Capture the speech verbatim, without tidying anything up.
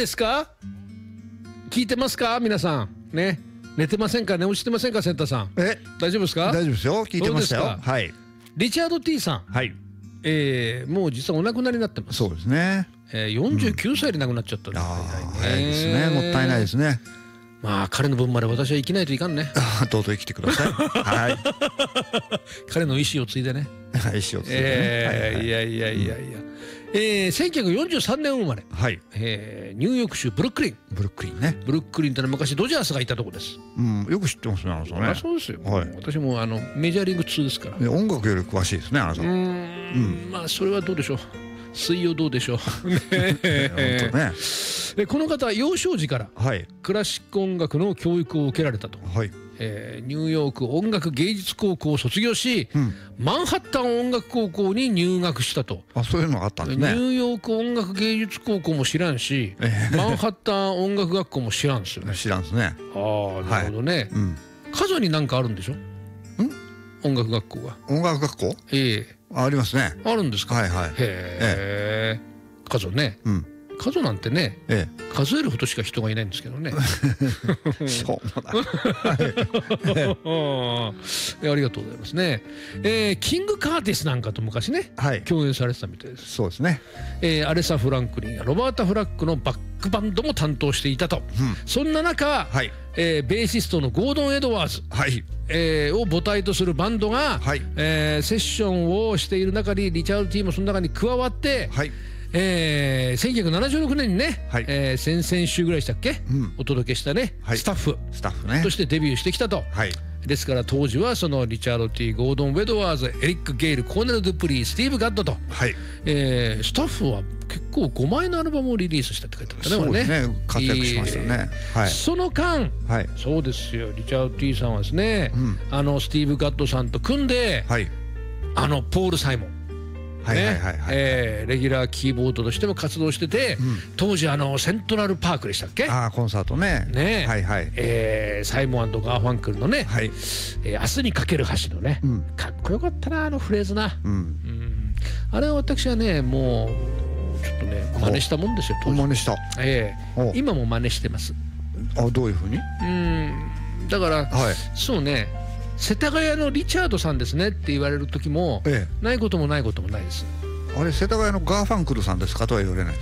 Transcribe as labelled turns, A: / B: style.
A: ですか？聞いてますか皆さんね。寝てませんか？寝落ちてませんか？センターさん。
B: え、
A: 大丈夫ですか？
B: 大丈夫ですよ。聞いてましたよ。はい。
A: リチャード T さん、
B: はい。
A: えー、もう実はお亡くなりになってます。
B: そうですね。
A: えー、よんじゅうきゅうさいで亡くなっちゃったんです。
B: 早いですね。もったいないですね。
A: まあ彼の分まで私は生きないといかんね。
B: どうぞ生きてください。はい。
A: 彼の意思を継いでね。
B: 意思を継いでね。
A: えー、いやいやいやいや。えー、せんきゅうひゃくよんじゅうさんねん生まれ。
B: はい。
A: えー、ニューヨーク州ブルックリン。
B: ブルックリンね。
A: ブルックリンってのは昔ドジャースがいたとこです。
B: うん、よく知ってますね、あなたね。
A: あ、そうですよ。
B: はい。
A: 私もあのメジャーリーグツーですから。
B: 音楽より詳しいですね、あなた。
A: うん、まあそれはどうでしょう。水曜どうでしょう。
B: 本当ね。
A: この方は幼少時からクラシック音楽の教育を受けられたと。
B: はい。
A: えー、ニューヨーク音楽芸術高校を卒業し、うん、マンハッタン音楽高校に入学したと。
B: あ、そういうのがあったんですね。
A: ニューヨーク音楽芸術高校も知らんし、マンハッタン音楽学校も知らんですよね。
B: 知らんですね。
A: ああ、なるほどね。はいうん、加須になんかあるんでしょ？ん？音楽学校が。
B: 音楽学校？
A: ええ
B: ー、ありますね。
A: あるんですか？
B: はいはい。
A: へえ。加須ね。うん。加須なんてね、ええ、数えるほどしか人がいないんですけどね。
B: そうだ。
A: ありがとうございますね。えー、キング・カーティスなんかと昔ね、はい、共演されてたみたいです。
B: そうですね。
A: えー、アレサ・フランクリンやロバータ・フラッグのバックバンドも担当していたと。うん、そんな中、はい、えー、ベーシストのゴードン・エドワーズ、はい、えー、を母体とするバンドが、はい、えー、セッションをしている中にリチャード・ティーもその中に加わって、はい、えー、せんきゅうひゃくななじゅうろくねんにね、はい、えー、先々週ぐらいしたっけ、うん、お届けしたね、はい、スタッフ
B: スタッフねと
A: してデビューしてきたと、はい、ですから当時はそのリチャード・ティー、ゴードン・ウェドワーズ、エリック・ゲイル、コーネル・ドゥプリー、スティーブ・ガッドと、はい、えー、スタッフは結構ごまいのアルバムをリリースしたって書いてあったね。
B: そうですね、活躍しましたね、
A: はい、その間、はい、そうですよ、リチャード・ティーさんはですね、うん、あのスティーブ・ガッドさんと組んで、はい、あのポール・サイモンレギュラーキーボードとしても活動してて、うん、当時あのセントラルパークでしたっけ？
B: ああ、コンサートね。
A: ね、はいはい。えー、サイモン&ガーファンクルのね、はい、えー、明日にかける橋のね、うん、かっこよかったな、あのフレーズな。うんうん、あれは私はね、もうちょっとね真似したもんですよ。
B: 真似した。
A: ええー、今も真似してます。
B: あ、どういうふうに？
A: うん、だから、はい、そうね。世田谷のリチャードさんですねって言われる時も、ええ、ないこともないこともないです。
B: あれ世田谷のガーファンクルさんですかとは言われない。